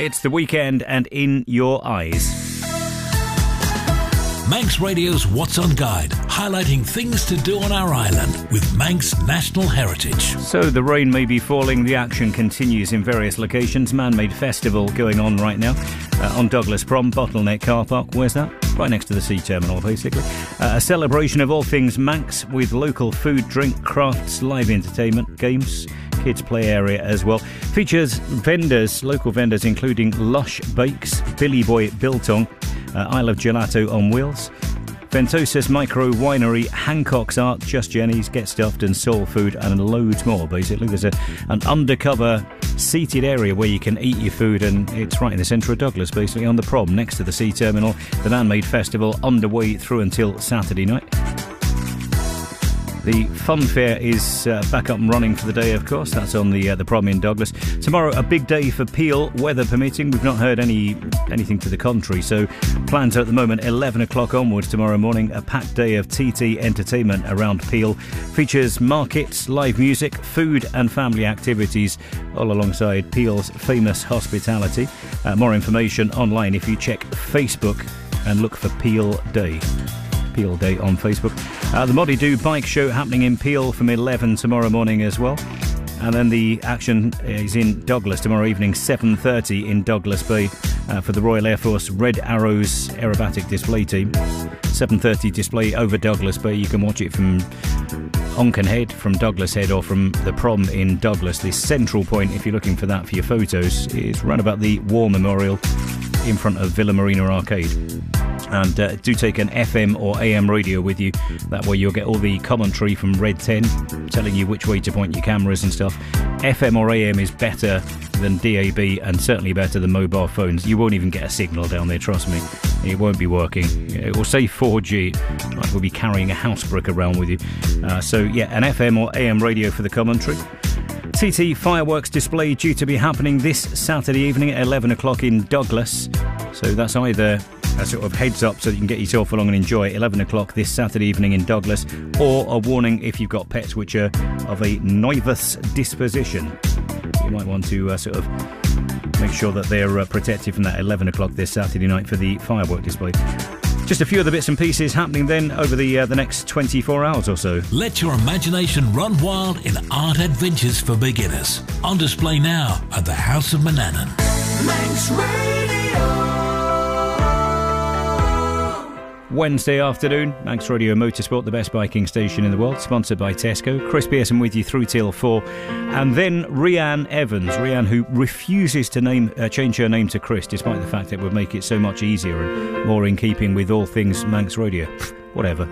It's the weekend and in your eyes. Manx Radio's What's On Guide, highlighting things to do on our island with Manx National Heritage. So the rain may be falling, the action continues in various locations. Man-made festival going on right now on Douglas Prom, Bottleneck Car Park. Where's that? Right next to the sea terminal, basically. A celebration of all things Manx with local food, drink, crafts, live entertainment, games, kids play area as well. Features vendors, local vendors including Lush Bakes, Billy Boy Biltong, Isle of Gelato on Wheels, Ventosa's Micro Winery, Hancock's Art, Just Jenny's, Get Stuffed and Soul Food, and loads more, basically. There's an undercover seated area where you can eat your food, and it's right in the centre of Douglas, basically, on the Prom, next to the sea terminal. The Man-Made Festival underway through until Saturday night. The fun fair is back up and running for the day, of course. That's on the Prom in Douglas. Tomorrow, a big day for Peel, weather permitting. We've not heard anything to the contrary, so plans are at the moment 11 o'clock onwards tomorrow morning. A packed day of TT entertainment around Peel. Features markets, live music, food and family activities, all alongside Peel's famous hospitality. More information online if you check Facebook and look for Peel Day. Peel Day on Facebook. The Moddy Do bike show happening in Peel from 11 tomorrow morning as well. And then the action is in Douglas tomorrow evening, 7:30 in Douglas Bay for the Royal Air Force Red Arrows aerobatic display team. 7:30 display over Douglas Bay. You can watch it from Onken Head, from Douglas Head, or from the Prom in Douglas. The central point, if you're looking for that for your photos, is round about the War Memorial in front of Villa Marina Arcade. And do take an FM or AM radio with you. That way you'll get all the commentary from Red 10 telling you which way to point your cameras and stuff. FM or AM is better than DAB and certainly better than mobile phones. You won't even get a signal down there, trust me. It won't be working. It will say 4G. Like we'll be carrying a house brick around with you. So yeah, an FM or AM radio for the commentary. TT fireworks display due to be happening this Saturday evening at 11 o'clock in Douglas. So that's either a sort of heads up so that you can get yourself along and enjoy it, 11 o'clock this Saturday evening in Douglas, or a warning if you've got pets which are of a noivous disposition. You might want to sort of make sure that they're protected from that 11 o'clock this Saturday night for the firework display. Just a few of the bits and pieces happening then over the next 24 hours or so. Let your imagination run wild in art adventures for beginners. On display now at the House of Manannan. Manx Radio. Wednesday afternoon, Manx Radio Motorsport, the best biking station in the world, sponsored by Tesco. Chris Pearson with you through till 4. And then Rhiann Evans, Rhiann, who refuses to change her name to Chris, despite the fact that it would make it so much easier and more in keeping with all things Manx Radio. Whatever.